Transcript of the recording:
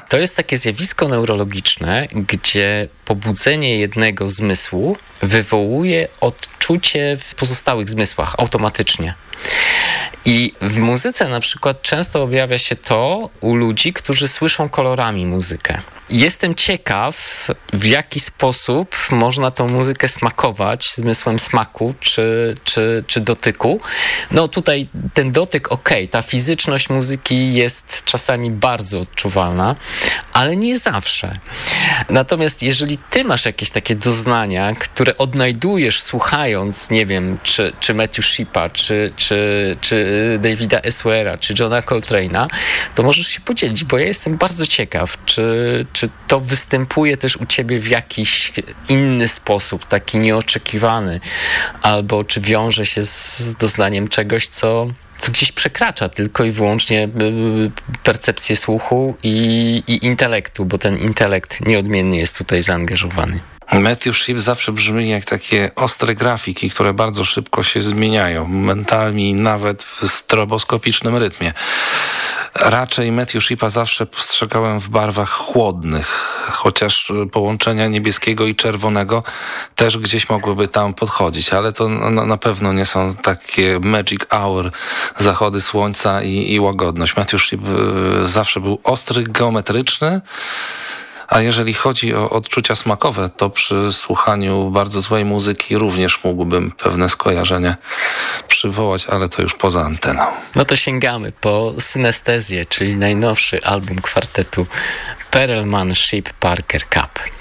To jest takie zjawisko neurologiczne, gdzie pobudzenie jednego zmysłu wywołuje odczucie w pozostałych zmysłach automatycznie. I w muzyce na przykład często objawia się to u ludzi, którzy słyszą kolorami muzykę. Jestem ciekaw, w jaki sposób można tą muzykę smakować zmysłem smaku czy dotyku. No tutaj ten dotyk, ta fizyczność muzyki jest czasami bardzo odczuwalna, ale nie zawsze. Natomiast jeżeli ty masz jakieś takie doznania, które odnajdujesz słuchając, nie wiem, czy Matthew Shipa, czy Davida Eswera, czy Johna Coltrane'a, to możesz się podzielić, bo ja jestem bardzo ciekaw, czy to występuje też u ciebie w jakiś inny sposób, taki nieoczekiwany, albo czy wiąże się z doznaniem czegoś, co gdzieś przekracza tylko i wyłącznie percepcję słuchu i intelektu, bo ten intelekt nieodmiennie jest tutaj zaangażowany. Matthew Shipp zawsze brzmi jak takie ostre grafiki, które bardzo szybko się zmieniają, momentami nawet w stroboskopicznym rytmie. Raczej Matthew Shippa zawsze postrzegałem w barwach chłodnych, chociaż połączenia niebieskiego i czerwonego też gdzieś mogłyby tam podchodzić, ale to na pewno nie są takie magic hour, zachody słońca i łagodność. Matthew Shipp zawsze był ostry, geometryczny. A jeżeli chodzi o odczucia smakowe, to przy słuchaniu bardzo złej muzyki również mógłbym pewne skojarzenie przywołać, ale to już poza anteną. No to sięgamy po Synestezję, czyli najnowszy album kwartetu Perelman, Shipp, Parker, Kapp.